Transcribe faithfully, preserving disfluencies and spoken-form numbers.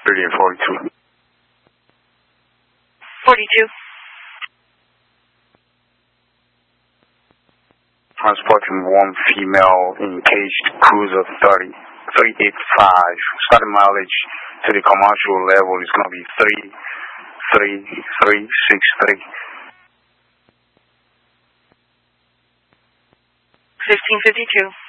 thirty and forty-two. forty-two. Transporting one female engaged cruiser thirty, three eighty-five. Starting mileage to the commercial level is going to be three, three, three, six, three. fifteen fifty-two.